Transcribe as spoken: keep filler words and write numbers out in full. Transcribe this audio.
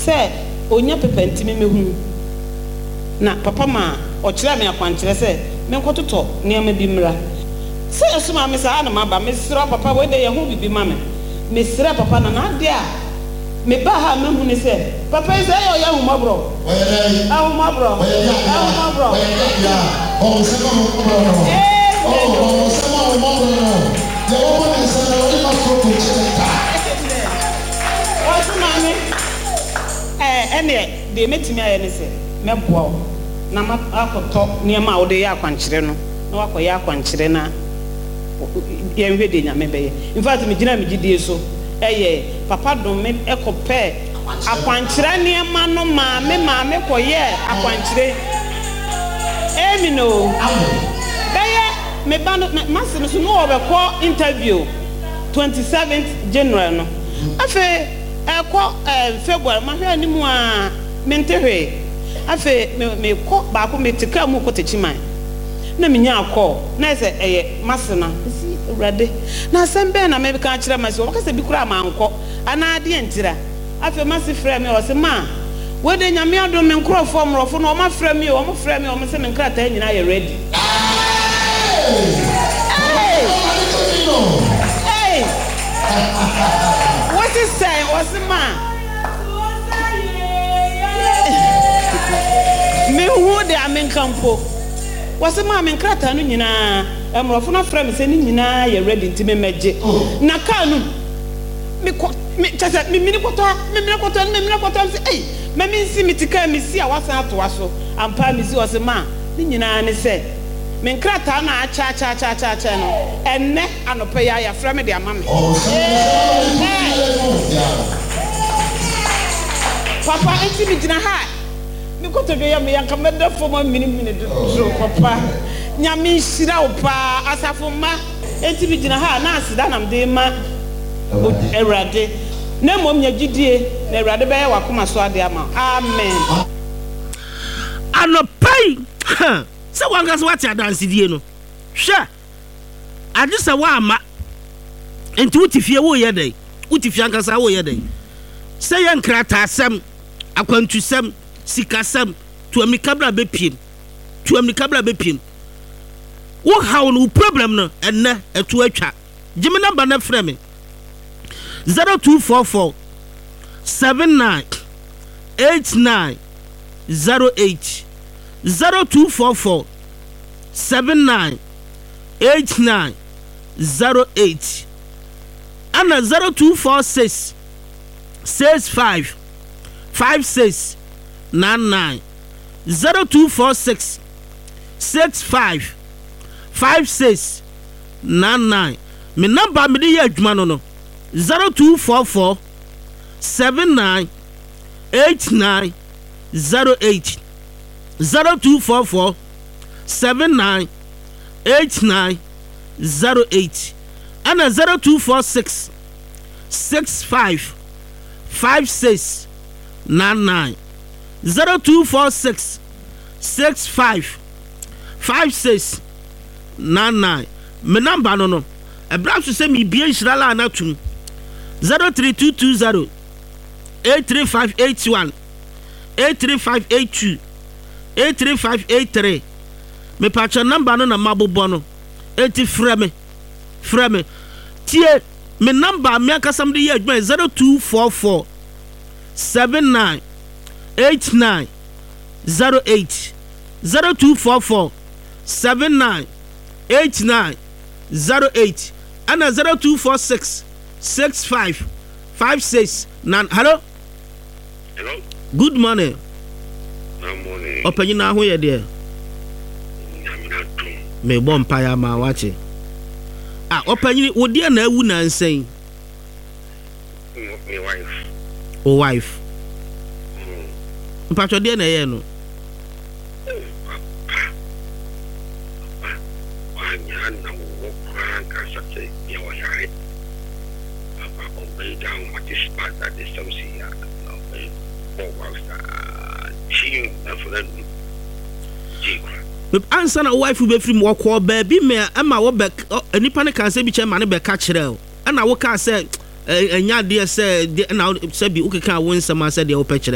say onya pepa ntimi mehu na papa ma o kire me akwankyere say me nkototo niam bi mra say esuma me sa na maba me sira papa we de ye ho bibi ma me me sira papa na na de a me ba ha me hu ni say papa say yo ya hu mabro oye ahu mabro ahu mabro oh se mo mabro oh oh se mo mabro ye o ma se na o ma so ko cheta o ma me eh ene de metimi aye ne say me boa na ma akoto niam a wo de ya akwankyere no na wakoya akwankyere na ye nhwe de nyame be in fact me gina me gidie so eye papa dom me ekope akwankyere niam no ma me ma me koye akwankyere emi no beye me ba no masim so no obekọ interview twenty-seventh January no afi ekọ February ma hwe animu a mentehwe afi me ko ba ko me tika mu ko techiman na me nya akọ na ese eye masena si urade na sembe na me ka kire masi o kase bi kura ma anko ana ade entira afi masi frɛ me o se ma we de nyame adom me nkrofo mrofo no o ma frɛ me o mo frɛ me o mo se me nkrata nyina ye ready hey hey what is say o se ma me hu de amen kampo wase ma me nkrata no nyina emrofo na frɛ me se ni nyina ye ready ntime meje na ka no me ko me chasa me mini koto me mini koto me mini koto se eh me me nsi mitika me si a wasa ato aso ampa me si wase ma ni nyina ne se me nkrata na acha acha acha acha acha no enne anope ya ya frɛ me de ama me papa enti mi gina ha me koto be ya me yanka me da fo ma mini mini do papa nyame shira opa asafo ma enti mi gina ha na asida nam de ma Erade na mom nya gidie na erade be ya wakoma so ade ama amen anopai se wanga so wati adanse die no hwe ade se wa ama enti utifie wo ye dai utifie ankasa wo ye dai se ye nkrata asem akwantusem sikasem tuamikabra bepiem tuamikabra bepiem wo hawo no problem no enne etu atwa gimi number na frɛ me zero two four four seven nine eight nine zero eight zero two four four seven nine eight nine zero eight and zero two four six six five five six nine nine zero two four six six five five six nine nine me number me dey adwuma no no zero two four four seven nine eight nine zero eight zero two four four seven nine eight nine zero eight and zero two four six six five five six nine nine zero two four six six five five six nine nine me number no no e bra so se me bia nshirala anatum zero three two two zero eight three five eight one eight three five eight two eight three five eight three me patcha number no na mabobo no enti frɛ me frɛ me tie me number me akasam de ye adwuma zero two four four seven nine eight nine zero eight zero two four four seven nine eight nine zero eight and zero two four six six five five six nine. Hello. Hello. Good morning. Good morning. Open your now here there. Me bomb paya ma wache. Ah, open you. What dear na ewu na nsen. My wife. O wife. Mpacho dear na ye no. Answer na wife be free mo call baby me ama wo back anipa ne kan say bi che ma ne be ka kire o ana wo ka say enya de say na say bi ukeka wo nsama say de wo pe